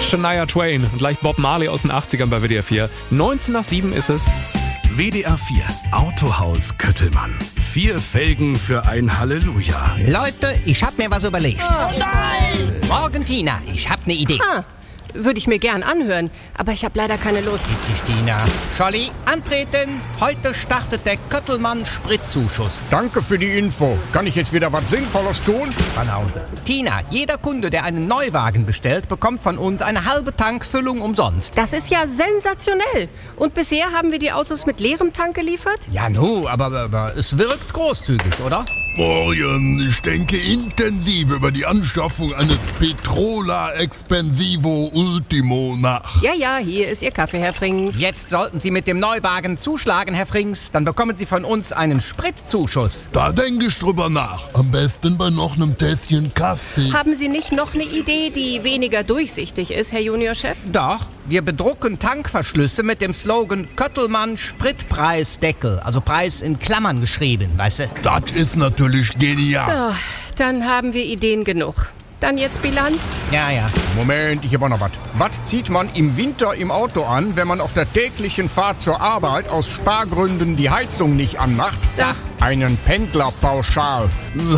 Shania Twain und gleich Bob Marley aus den 80ern bei WDR 4. 19:07 ist es. WDR 4 Autohaus Köttelmann. 4 Felgen für ein Halleluja. Leute, ich hab mir was überlegt. Oh nein! Morgen, Tina, ich hab ne Idee. Würde ich mir gern anhören, aber ich habe leider keine Lust. Witzig, Tina. Scholli, antreten. Heute startet der Köttelmann Spritzuschuss. Danke für die Info. Kann ich jetzt wieder was Sinnvolles tun? Von Hause. Tina, jeder Kunde, der einen Neuwagen bestellt, bekommt von uns eine halbe Tankfüllung umsonst. Das ist ja sensationell. Und bisher haben wir die Autos mit leerem Tank geliefert? Ja, aber es wirkt großzügig, oder? Morgen, ich denke intensiv über die Anschaffung eines Petrola Expensivo Ultimo nach. Ja, hier ist Ihr Kaffee, Herr Frings. Jetzt sollten Sie mit dem Neuwagen zuschlagen, Herr Frings. Dann bekommen Sie von uns einen Spritzuschuss. Da denke ich drüber nach. Am besten bei noch einem Tässchen Kaffee. Haben Sie nicht noch eine Idee, die weniger durchsichtig ist, Herr Juniorchef? Doch, wir bedrucken Tankverschlüsse mit dem Slogan Köttelmann Spritpreisdeckel. Also Preis in Klammern geschrieben, weißt du? Das ist natürlich genial. So, dann haben wir Ideen genug. Dann jetzt Bilanz? Ja. Moment, ich hab auch noch was. Was zieht man im Winter im Auto an, wenn man auf der täglichen Fahrt zur Arbeit aus Spargründen die Heizung nicht anmacht? Sag. Einen Pendlerpauschal.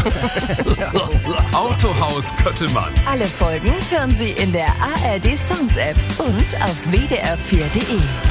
Autohaus Köttelmann. Alle Folgen hören Sie in der ARD Sounds App und auf wdr4.de.